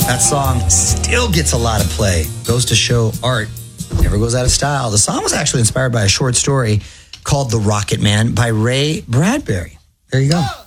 That song still gets a lot of play. Goes to show art never goes out of style. The song was actually inspired by a short story called The Rocket Man by Ray Bradbury. There you go.